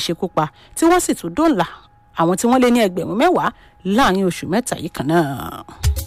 ṣekú pa tí wọ́n sì tún dóòlà àwọn tí wọ́n lé ní 10,000 láàrin oṣù mẹ́ta yìí kan náà.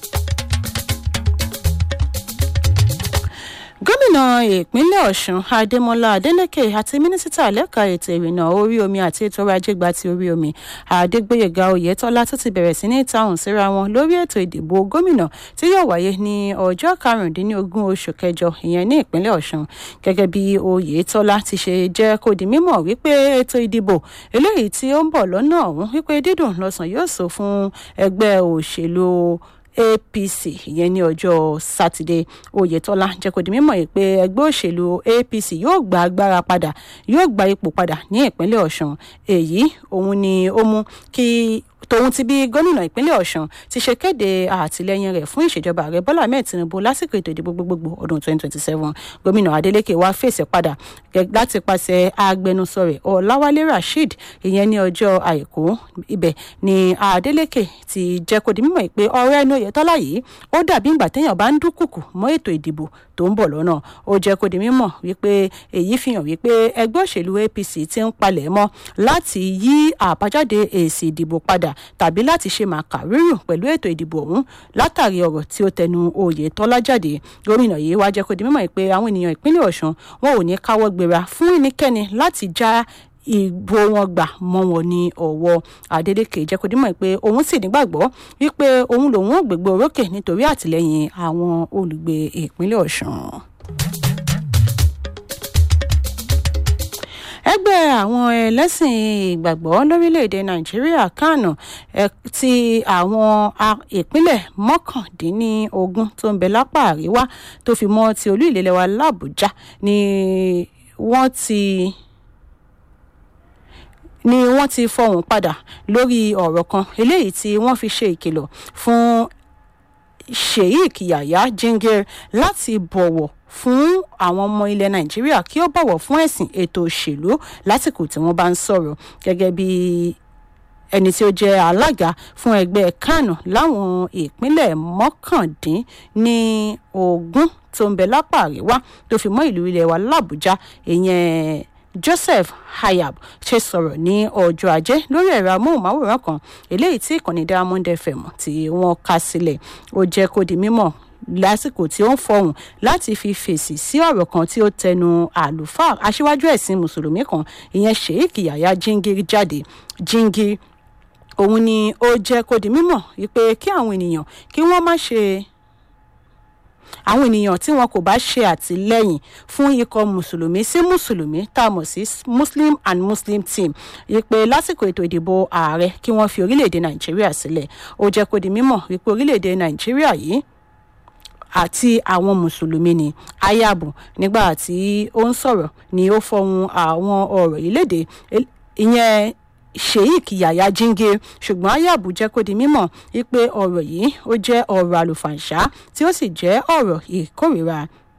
gómìnà ìpínlẹ̀ ọ̀ṣun adémọlá adélèké àti mínísítà lẹ́ka ètò ìrìnnà orí omi àti ètò ọrọ̀ ajé gba ti orí omi adégbóyèga oyètọ́lá tó ti bẹ̀rẹ̀ sí ní tahùn síra wọn lórí ètò ìdìbò gómìnà tí yóò wáyé ní ọjọ́ 15 oṣù kẹjọ ìyẹn ní ìpínlẹ̀ ọ̀ṣun gẹ́gẹ́ bí oyètọ́lá ti ṣe jẹ́ kó di mímọ̀ wípé ètò ìdìbò eléyìí tí ó ń bọ̀ lọ́nà ọ̀hún wípé dídùn lọ́sàn yóò sọ fún ẹgbẹ́ òṣèlú apc ìyẹn ní ọjọ́ sátidé oyètọ́lá jẹ́ kó di mímọ̀ pé ẹgbẹ́ òṣèlú apc yóò gba agbára padà yóò gba ipò padà ní ìpínlẹ̀ ọ̀ṣun èyí òun ni ó mú kí tòun ti bí gómìnà ìpínlẹ̀ ọ̀ṣun ti ṣe kéde àtìlẹ́yìn rẹ̀ fún ìṣèjọba ààrẹ bọ́lá ahmed tinubu lásìkò ètò ìdìbò gbogbogbò ọdún 2027 gómìnà adeleke wá fèsì padà láti pàṣẹ agbẹnusọ rẹ̀ ọláwálé rasheed ìyẹn ní ọjọ́ àìkú ibẹ̀ ni adeleke ti jẹ́ kó di mímọ̀ pé ọ̀rọ̀ ẹnu oyètọ́lá yìí ó dàbí ìgbà téèyàn bá ń dúnkùkù mọ́ ètò ìdìbò tó ń bọ̀ lọ́nà ó jẹ́ kó di mímọ̀ wípé èyí fi hàn wípé ẹgbẹ́ òṣèlú apc ti ń palẹ̀ mọ́ láti yí àbájáde èsì ìdìbò padà tàbí láti ṣe màkàrúrù pẹ̀lú ètò ìdìbò ọ̀hún látàrí ọ̀rọ̀ tí ó tẹnu oyètọ́lá jáde gómìnà yìí wá jẹ́ kó di mímọ̀ pé àwọn ènìyàn ìpínlẹ̀ ọ̀ṣun wọn ò ní káwọ́ gbéra fún ẹnikẹ́ni láti já ìbò wọn gbà mọ́ wọn ní ọwọ́ adeleke jẹ́ kó di mímọ̀ pé òun sì nígbàgbọ́ wípé òun lòun ò gbégbé orókè nítorí àtìlẹ́yìn àwọn olùgbé ìpínlẹ̀ ọ̀ṣun. ẹgbẹ́ àwọn ẹlẹ́sìn ìgbàgbọ́ lórílẹ̀‐èdè nàìjíríà kánò ti àwọn ìpínlẹ̀ 19 tó ń bẹ lápá àríwá tó fi mọ́ ti olú ìlú wa làbújá ni wọ́n ti fọhùn padà lórí ọ̀rọ̀ kan eléyìí tí wọ́n fi ṣe ìkìlọ̀ fún sheik yahya jingir láti bọ̀wọ̀ fún àwọn ọmọ ilẹ̀ nàìjíríà kí ó bọ̀wọ̀ fún ẹ̀sìn ètò òṣèlú lásìkò tí wọ́n bá ń sọ̀rọ̀ gẹ́gẹ́ bí ẹni tí ó jẹ́ alága fún ẹgbẹ́ kánò láwọn ìpínlẹ̀ 19 tó ń bẹ lápá àríwá tó fi mọ́ ìlú ilẹ̀ wa làbújá ìyẹn joseph hayab ṣe sọ̀rọ̀ ní ọjọ́ ajé lórí ẹ̀rọ amóhùnmáwòrán kan eléyìí tí ìkànnì diamond fm tí wọ́n ká sílẹ̀ ó jẹ́ kó di mímọ̀ lásìkò tí ó ń fọhùn láti fi fèsì sí ọ̀rọ̀ kan tí ó tẹnu àlùfáà aṣíwájú ẹ̀sìn mùsùlùmí kan ìyẹn sheik yahya jingir jáde jingir òun ni ó jẹ́ kó di mímọ̀ wípé kí àwọn ènìyàn kí wọ́n má ṣe àwọn ènìyàn tí wọn kò bá ṣe àtìlẹ́yìn fún ikọ̀ mùsùlùmí sí mùsùlùmí tá a mọ̀ sí muslim and muslim team wípé lásìkò ètò ìdìbò ààrẹ kí wọ́n fi orílẹ̀-èdè nàìjíríà sílẹ̀ ó jẹ́ kó di mímọ̀ wípé orílẹ̀-èdè nàìjíríà yìí àti àwọn mùsùlùmí ni ayabu nígbà tí ó ń sọ̀rọ̀ ni ó fọhùn àwọn ọ̀rọ̀ yìí léde ìyẹn sheik yahya jingir ṣùgbọ́n ayabu jẹ́ kó di mímọ̀ wípé ọ̀rọ̀ yìí ó jẹ́ ọ̀rọ̀ àlùfàǹṣá tí ó sì jẹ́ ọ̀rọ̀ ìkórìíra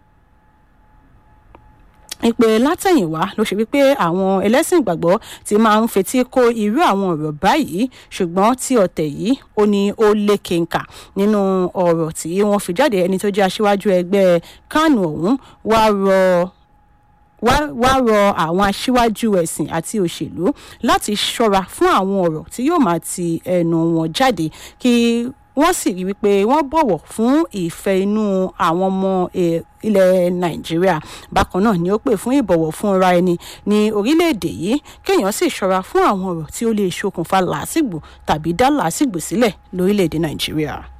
ìpè látẹ̀yìnwá ló ṣe wípé àwọn ẹlẹ́sìn ìgbàgbọ́ ti máa ń fetí kó irú àwọn ọ̀rọ̀ báyìí ṣùgbọ́n tí ọ̀tẹ̀ yìí ó ní ó lékenkà nínú ọ̀rọ̀ tí wọ́n fi jáde ẹni tó jẹ́ aṣíwájú ẹgbẹ́ kánò ọ̀hún wá rọ àwọn aṣíwájú ẹ̀sìn àti òṣèlú láti ṣọ́ra fún àwọn ọ̀rọ̀ tí yóò máa ti ẹnu wọn jáde kí wọ́n sì rí wípé wọ́n bọ̀wọ̀ fún ìfẹ́ inú àwọn ọmọ ilẹ̀ nàìjíríà bákan náà ni ó pè fún ìbọ̀wọ̀ fúnra ẹni ní orílẹ̀-èdè yìí kéèyàn sì ṣọ́ra fún àwọn ọ̀rọ̀ tí ó lè ṣokùnfà làásìgbò tàbí dá làásìgbò sílẹ̀ lórílẹ̀-èdè nàìjíríà.